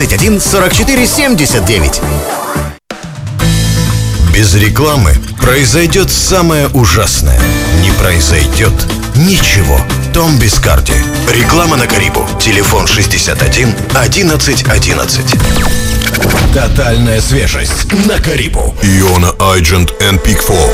931 44 79. Без рекламы произойдет самое ужасное. Не произойдет ничего. Том Бискарди. Реклама на Карибу. Телефон 61 11 11. Тотальная свежесть на Карибу. Иона Agent and Peak 4.